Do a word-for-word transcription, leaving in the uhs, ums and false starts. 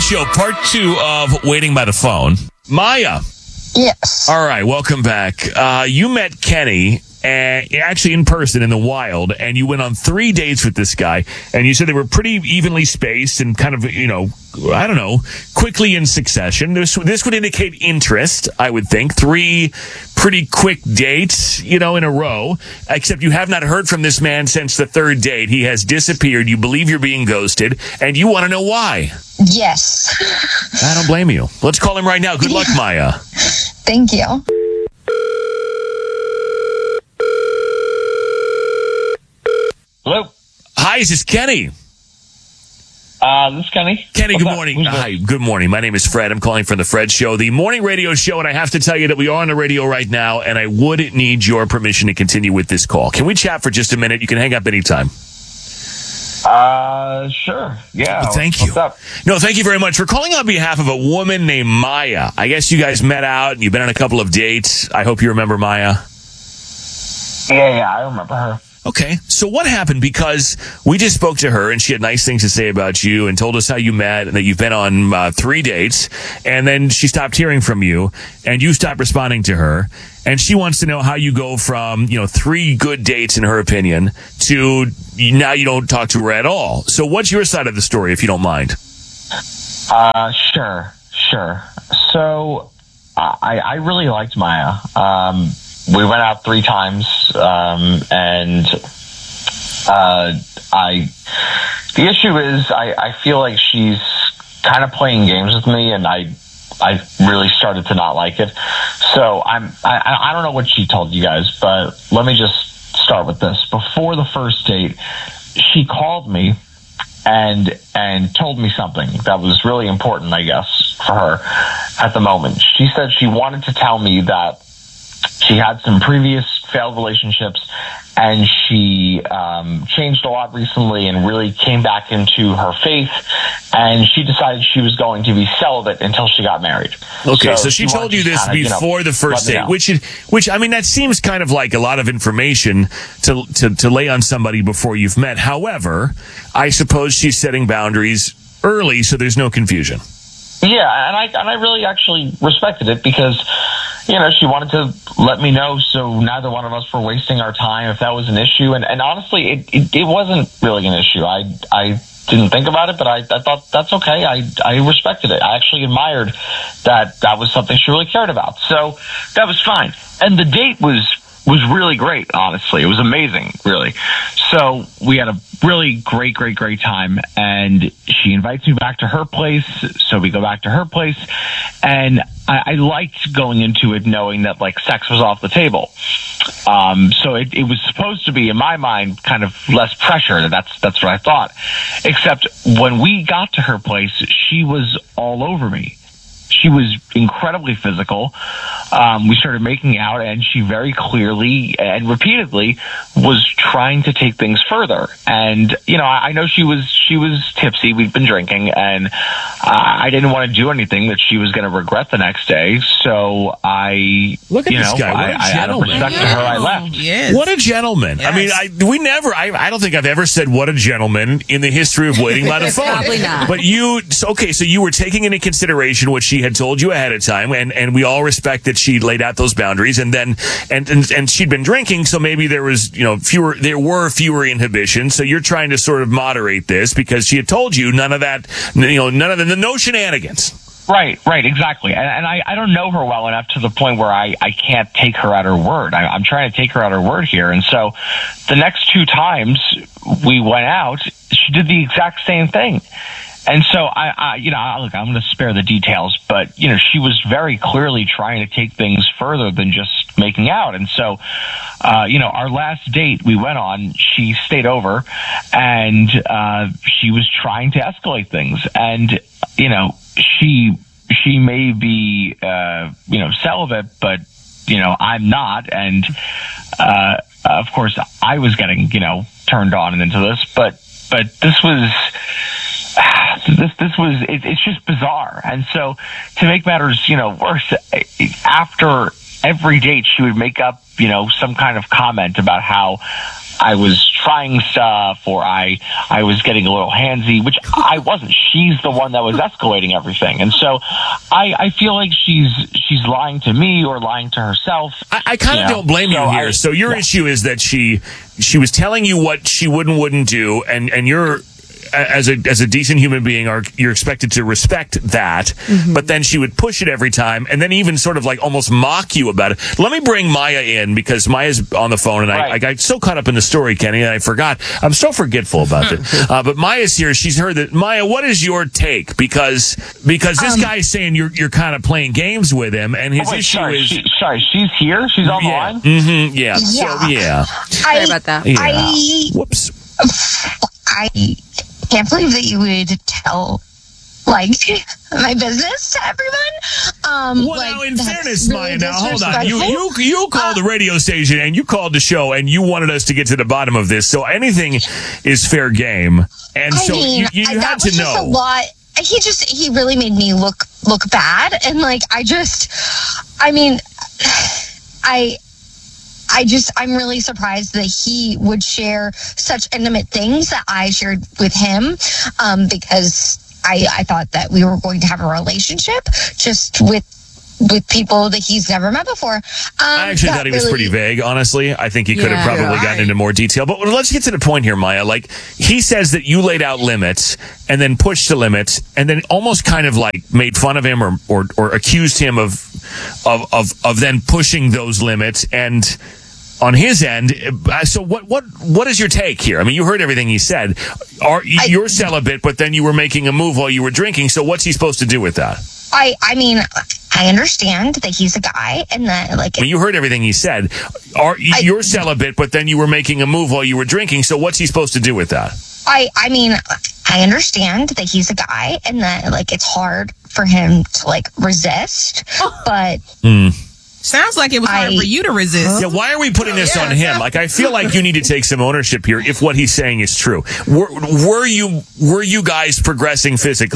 Show, part two of Waiting by the Phone. Maya. Yes. All right, welcome back. Uh, you met Kenny, uh, actually in person in the wild, and you went on three dates with this guy, and you said they were pretty evenly spaced and kind of, you know, I don't know, quickly in succession. This, this would indicate interest, I would think. Three pretty quick dates, you know, in a row, except you have not heard from this man since the third date. He has disappeared. You believe you're being ghosted, and you want to know why. Yes. I don't blame you. Let's call him right now. Good luck, Maya. Thank you. Hello. Hi, is this Kenny? Uh, this is Kenny. Kenny, What's good up? morning. Who's this? Hi, good morning. My name is Fred. I'm calling from the Fred Show, the morning radio show, and I have to tell you that we are on the radio right now, and I would need your permission to continue with this call. Can we chat for just a minute? You can hang up anytime. Uh, sure. Yeah. Well, thank you. What's up? No, thank you very much. We're calling on behalf of a woman named Maya. I guess you guys met out, and you've been on a couple of dates. I hope you remember Maya. Yeah, yeah, I remember her. Okay, so what happened? Because we just spoke to her, and she had nice things to say about you and told us how you met and that you've been on uh, three dates, and then she stopped hearing from you, and you stopped responding to her, and she wants to know how you go from, you know, three good dates, in her opinion, to now you don't talk to her at all. So what's your side of the story, if you don't mind? Uh, sure, sure. So, I, I really liked Maya. Um, we went out three times, um, and, uh, I, the issue is I, I feel like she's kind of playing games with me, and I, I really started to not like it. So I'm, I, I don't know what she told you guys, but let me just start with this. Before the first date, she called me and and told me something that was really important, I guess, for her at the moment. She said she wanted to tell me that she had some previous failed relationships, and she um, changed a lot recently and really came back into her faith, and she decided she was going to be celibate until she got married. Okay, so, so she, she told you this kinda, before you know, the first let me date, know. which is, which I mean, that seems kind of like a lot of information to, to to lay on somebody before you've met. However, I suppose she's setting boundaries early, so there's no confusion. Yeah, and I and I really actually respected it because, you know, she wanted to let me know so neither one of us were wasting our time if that was an issue. And, and honestly, it, it, it wasn't really an issue. I I didn't think about it, but I, I thought that's okay. I, I respected it. I actually admired that that was something she really cared about. So that was fine. And the date was was really great, honestly. It was amazing, really. So we had a really great, great, great time, and she invites me back to her place, so we go back to her place, and I, I liked going into it knowing that, like, sex was off the table. Um, so it, it was supposed to be, in my mind, kind of less pressure. That's, that's what I thought. Except when we got to her place, she was all over me. She was incredibly physical. Um, we started making out, and she very clearly and repeatedly was trying to take things further. And, you know, I, I know she was she was tipsy. We'd been drinking, and uh, I didn't want to do anything that she was going to regret the next day. So I, Look at you this know, guy. What I, a I, out of gentleman. respect to her, I left. Yes. What a gentleman. Yes. I mean, I, we never, I, I don't think I've ever said what a gentleman in the history of Waiting by the Phone. Probably not. But you, so, okay, so you were taking into consideration what she had told you ahead of time, and, and we all respect that she laid out those boundaries, and then, and, and, and she'd been drinking, so maybe there was, you know, fewer, there were fewer inhibitions, so you're trying to sort of moderate this because she had told you none of that, you know, none of the, no shenanigans. Right, right, exactly. And, and I, I don't know her well enough to the point where I, I can't take her at her word. I, I'm trying to take her at her word here. And so the next two times we went out, she did the exact same thing. And so I, I you know, look, I'm going to spare the details, but, you know, she was very clearly trying to take things further than just making out. And so, uh, you know, our last date we went on, she stayed over, and uh, she was trying to escalate things. And, you know, she she may be, uh, you know, celibate, but, you know, I'm not. And, uh, of course, I was getting, you know, turned on and into this, but but this was... This this was it, it's just bizarre. And so to make matters, you know, worse, after every date she would make up, you know, some kind of comment about how I was trying stuff, or I I was getting a little handsy, which I wasn't. She's the one that was escalating everything, and so I, I feel like she's she's lying to me or lying to herself. I, I kind of you know? don't blame so you here. I, so your yeah. issue is that she she was telling you what she would and wouldn't do, and and you're, as a as a decent human being, are you're expected to respect that, mm-hmm. but then she would push it every time, and then even sort of like almost mock you about it. Let me bring Maya in, because Maya's on the phone, and right. I, I got so caught up in the story, Kenny, and I forgot. I'm so forgetful about it. Uh, but Maya's here. She's heard that. Maya, what is your take? Because because this Um, guy's saying you're you're kind of playing games with him, and his Oh, wait, issue sorry, is she, sorry, she's here. She's on the yeah, line. mm-hmm, yeah, so Yeah. yeah, Sorry about that. yeah. I Whoops. I can't believe that you would tell like my business to everyone. Um, Well, like, now, in that's fairness, really Maya, now hold on. You disrespectful. you you called the radio station and you called the show and you wanted us to get to the bottom of this. So anything is fair game. And I so mean, you, you I, had that to was just a know. lot. He just he really made me look look bad, and like I just, I mean, I. I just, I'm really surprised that he would share such intimate things that I shared with him, um, because I, I thought that we were going to have a relationship just with with people that he's never met before. Um, I actually that thought he was really- pretty vague, honestly. I think he could have Yeah, probably right. gotten into more detail. But let's get to the point here, Maya. Like, he says that you laid out limits and then pushed the limits and then almost kind of like made fun of him or or, or accused him of, of of of then pushing those limits. And on his end, uh, so what what what is your take here? I mean, you heard everything he said. Are I- you're celibate, but then you were making a move while you were drinking. So what's he supposed to do with that? I, I mean, I understand that he's a guy and that like I mean, you heard everything he said. Are I- you're celibate, but then you were making a move while you were drinking. So what's he supposed to do with that? I, I mean, I understand that he's a guy and that like it's hard for him to like resist, but Sounds like it was hard I- for you to resist. Yeah, why are we putting this Yeah. on him? Like, I feel like you need to take some ownership here if what he's saying is true. Were, were you were you guys progressing physically?